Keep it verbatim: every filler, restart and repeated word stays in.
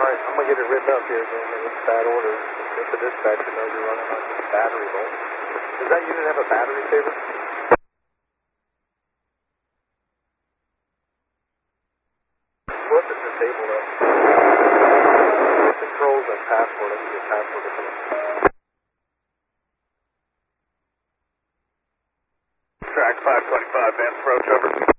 Alright, I'm going to get it written up here again in bad order. If the dispatcher knows you're running on this battery volt. Does that unit have a battery saver? What's it disabled of? Controls and password. I need your password to come in. Track five twenty-five, Vance approach, over.